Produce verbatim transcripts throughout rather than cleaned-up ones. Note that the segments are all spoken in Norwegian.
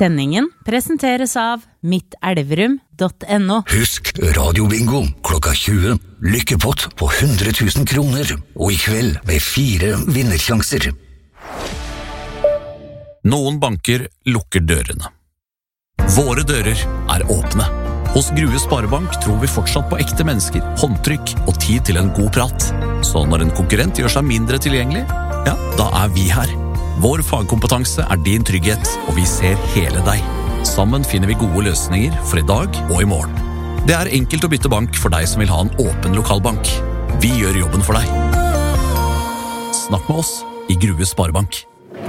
Sendingen presenteres av mitt elverum punktum no. Husk Radio Bingo klokka tjue. Lykkepott på hundre tusen kroner. Og i kveld med fire vinnersjanser. Noen banker lukker dørene. Våre dører er åpne. Hos Grue Sparebank tror vi fortsatt på ekte mennesker, håndtrykk og tid til en god prat. Så når en konkurrent gjør seg mindre tilgjengelig, ja, da er vi her. Vår fagkompetanse er din trygghet, og vi ser hele deg. Sammen finner vi gode løsninger for i dag og i morgen. Det er enkelt å bytte bank for deg som vil ha en åpen lokalbank. Vi gjør jobben for deg. Snakk med oss i Grue Sparebank.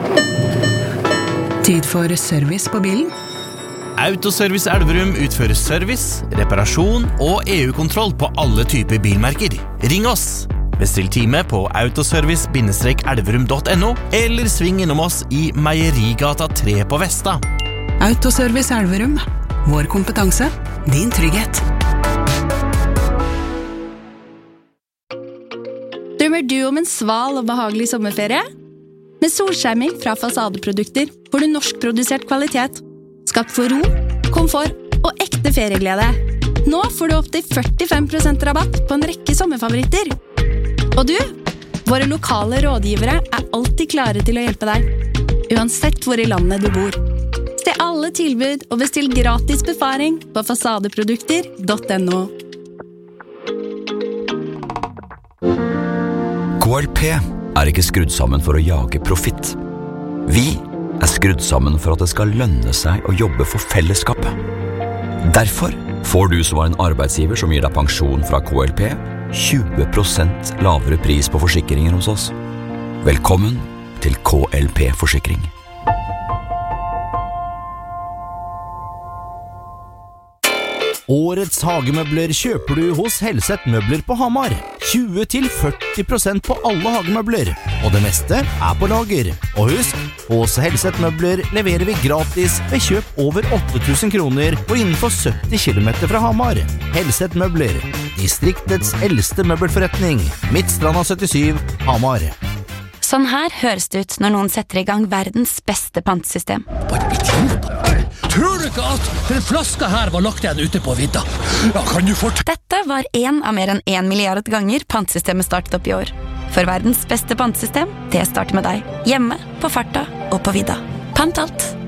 Tid for service på bilen. Autoservice Elverum utfører service, reparasjon og E U-kontroll på alle typer bilmerker. Ring oss! Bestill time på autoservice elverum punktum no eller sving innom oss i Meierigata tre på Vesta. Autoservice Elverum. Vår kompetanse, din trygghet. Drømmer du om en sval og behagelig sommerferie? Med solskjerming fra Fasadeprodukter får du norskprodusert kvalitet. Skapt for ro, komfort og ekte ferieglede. Nå får du opp til førtifem prosent rabatt på en rekke sommerfavoritter. Og du, våre lokale rådgivere er alltid klare til å hjelpe deg, uansett hvor i landet du bor. Se alle tilbud og bestill gratis befaring på fasadeprodukter punktum no. K L P er ikke skrudd sammen for å jage profitt. Vi er skrudd sammen for at det skal lønne seg å jobbe for fellesskapet. Derfor får du som var en arbeidsgiver som gir deg pensjon fra K L P tjue prosent lavere pris på forsikringer hos oss. Velkommen til K L P-forsikring. Årets hagemøbler kjøper du hos Helseth Møbler på Hamar. tjue til førti prosent på alle hagemøbler, og det meste er på lager. Og husk, hos Helseth Møbler leverer vi gratis ved kjøp over åtte tusen kroner og innenfor sytti kilometer fra Hamar. Helseth Møbler, distriktets eldste møbelforretning. Midtstranda syttisju, Hamar. Sånn her høres det ut når noen setter i gang verdens beste pantesystem. Bare bli tro på deg. Tror du ikke at den flaska her var lagt igjen ute på vidda? Ja, kan du fort... Dette var en av mer enn en milliard ganger pantesystemet startet opp i år. For verdens beste pantesystem, det starter med deg. Hjemme, på farta og på vidda. Pant alt.